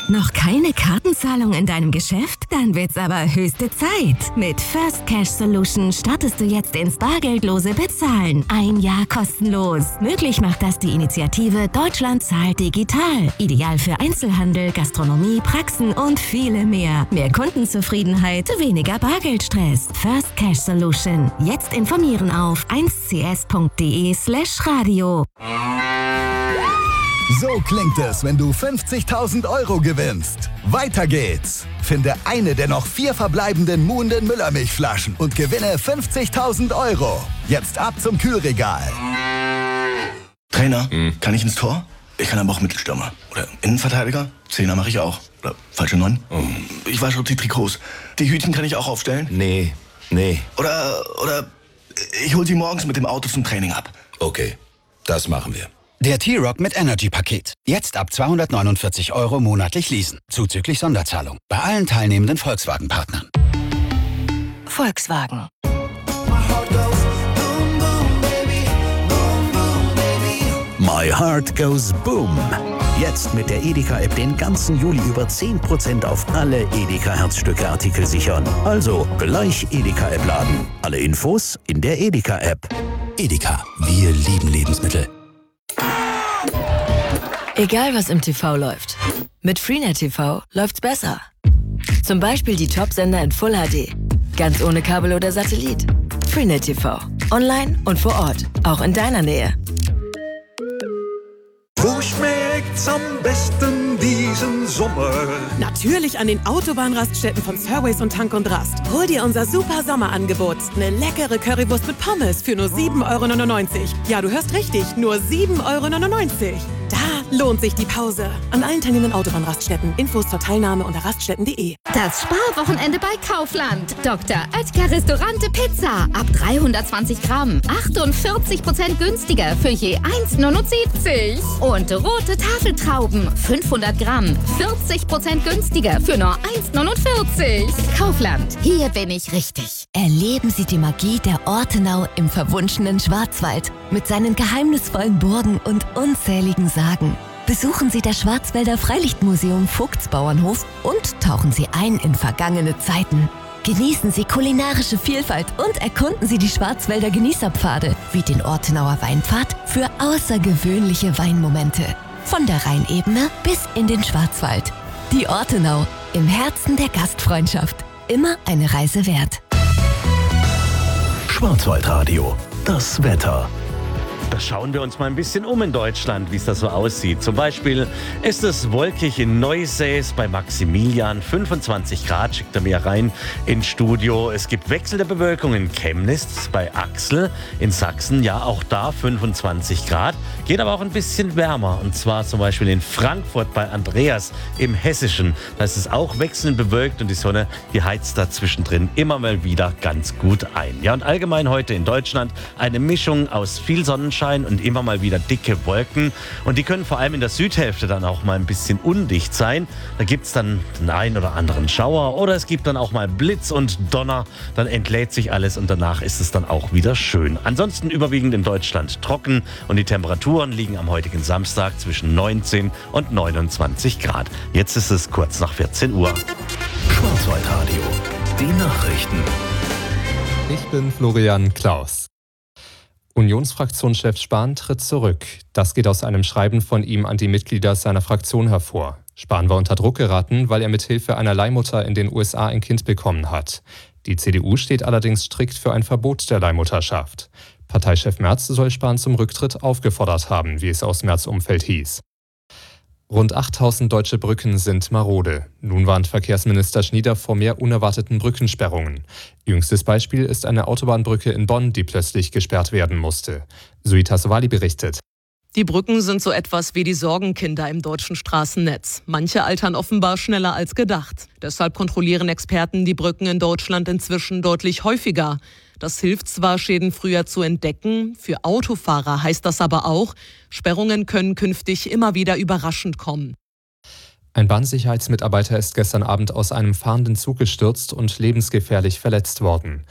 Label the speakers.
Speaker 1: Noch keine Kartenzahlung in deinem Geschäft? Dann wird's aber höchste Zeit. Mit First Cash Solution startest du jetzt ins bargeldlose Bezahlen. 1 Jahr kostenlos. Möglich macht das die Initiative Deutschland zahlt digital. Ideal für Einzelhandel, Gastronomie, Praxen und viele mehr. Mehr Kundenzufriedenheit, weniger Bargeldstress. First Cash Solution. Jetzt informieren auf 1cs.de/radio.
Speaker 2: So klingt es, wenn du 50.000 Euro gewinnst. Weiter geht's. Finde eine der noch 4 verbleibenden Muhnden Müllermilchflaschen und gewinne 50.000 Euro. Jetzt ab zum Kühlregal.
Speaker 3: Trainer, kann ich ins Tor? Ich kann aber auch Mittelstürmer. Oder Innenverteidiger? Zehner mache ich auch. Oder falsche 9? Ich wasche die Trikots. Die Hütchen kann ich auch aufstellen?
Speaker 4: Nee.
Speaker 3: Oder ich hol sie morgens mit dem Auto zum Training ab.
Speaker 4: Okay, das machen wir.
Speaker 5: Der T-Rock mit Energy-Paket. Jetzt ab 249 Euro monatlich leasen. Zuzüglich Sonderzahlung. Bei allen teilnehmenden Volkswagen-Partnern.
Speaker 1: Volkswagen.
Speaker 6: My Heart Goes Boom. Jetzt mit der Edeka-App den ganzen Juli über 10% auf alle Edeka-Herzstücke-Artikel sichern. Also gleich Edeka-App laden. Alle Infos in der Edeka-App.
Speaker 5: Edeka. Wir lieben Lebensmittel.
Speaker 7: Egal was im TV läuft, mit Freenet TV läuft's besser. Zum Beispiel die Top-Sender in Full HD, ganz ohne Kabel oder Satellit. Freenet TV, online und vor Ort, auch in deiner Nähe.
Speaker 8: Wo schmeckt's am besten diesen Sommer?
Speaker 9: Natürlich an den Autobahnraststätten von Surways und Tank und Rast. Hol dir unser super Sommerangebot. Eine leckere Currywurst mit Pommes für nur 7,99 €. Ja, du hörst richtig, nur 7,99 €. Da lohnt sich die Pause. An allen teilnehmenden Autobahnraststätten. Infos zur Teilnahme unter raststätten.de.
Speaker 10: Das Sparwochenende bei Kaufland. Dr. Oetker Restaurante Pizza. Ab 320 Gramm. 48% günstiger für je 1,79 €. Und rote Tafeltrauben. 500 Gramm. 40% günstiger für nur 1,49 €. Kaufland. Hier bin ich richtig.
Speaker 1: Erleben Sie die Magie der Ortenau im verwunschenen Schwarzwald mit seinen geheimnisvollen Burgen und unzähligen Sagen. Besuchen Sie das Schwarzwälder Freilichtmuseum Vogtsbauernhof und tauchen Sie ein in vergangene Zeiten. Genießen Sie kulinarische Vielfalt und erkunden Sie die Schwarzwälder Genießerpfade wie den Ortenauer Weinpfad für außergewöhnliche Weinmomente. Von der Rheinebene bis in den Schwarzwald. Die Ortenau, im Herzen der Gastfreundschaft. Immer eine Reise wert.
Speaker 6: Schwarzwaldradio, das Wetter.
Speaker 11: Da schauen wir uns mal ein bisschen um in Deutschland, wie es da so aussieht. Zum Beispiel ist es wolkig in Neusäß bei Maximilian, 25 Grad, schickt er mir rein ins Studio. Es gibt wechselnde Bewölkung in Chemnitz bei Axel in Sachsen, ja auch da 25 Grad. Geht aber auch ein bisschen wärmer und zwar zum Beispiel in Frankfurt bei Andreas im Hessischen. Da ist es auch wechselnd bewölkt und die Sonne, die heizt da zwischendrin immer mal wieder ganz gut ein. Ja, und allgemein heute in Deutschland eine Mischung aus viel Sonnenschein und immer mal wieder dicke Wolken. Und die können vor allem in der Südhälfte dann auch mal ein bisschen undicht sein. Da gibt es dann den einen oder anderen Schauer oder es gibt dann auch mal Blitz und Donner. Dann entlädt sich alles und danach ist es dann auch wieder schön. Ansonsten überwiegend in Deutschland trocken und die Temperaturen liegen am heutigen Samstag zwischen 19 und 29 Grad. Jetzt ist es kurz nach 14 Uhr.
Speaker 6: Schwarzwaldradio, die Nachrichten.
Speaker 12: Ich bin Florian Klaus. Unionsfraktionschef Spahn tritt zurück. Das geht aus einem Schreiben von ihm an die Mitglieder seiner Fraktion hervor. Spahn war unter Druck geraten, weil er mithilfe einer Leihmutter in den USA ein Kind bekommen hat. Die CDU steht allerdings strikt für ein Verbot der Leihmutterschaft. Parteichef Merz soll Spahn zum Rücktritt aufgefordert haben, wie es aus Merz-Umfeld hieß. Rund 8.000 deutsche Brücken sind marode. Nun warnt Verkehrsminister Schnieder vor mehr unerwarteten Brückensperrungen. Jüngstes Beispiel ist eine Autobahnbrücke in Bonn, die plötzlich gesperrt werden musste. Suita Sowali berichtet.
Speaker 13: Die Brücken sind so etwas wie die Sorgenkinder im deutschen Straßennetz. Manche altern offenbar schneller als gedacht. Deshalb kontrollieren Experten die Brücken in Deutschland inzwischen deutlich häufiger. Das hilft zwar, Schäden früher zu entdecken, für Autofahrer heißt das aber auch, Sperrungen können künftig immer wieder überraschend kommen.
Speaker 12: Ein Bahnsicherheitsmitarbeiter ist gestern Abend aus einem fahrenden Zug gestürzt und lebensgefährlich verletzt worden.